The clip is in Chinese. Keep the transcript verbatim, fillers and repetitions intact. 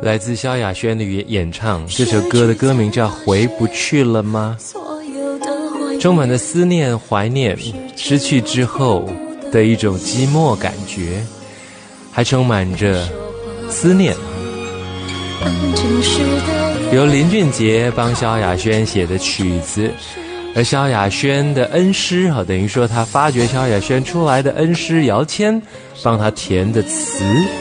来自萧亚轩的演唱，这首歌的歌名叫《回不去了吗》，充满了思念、怀念，失去之后的一种寂寞感觉，还充满着思念。由林俊杰帮萧亚轩写的曲子，而萧亚轩的恩师啊，等于说他发掘萧亚轩出来的恩师姚谦帮他填的词。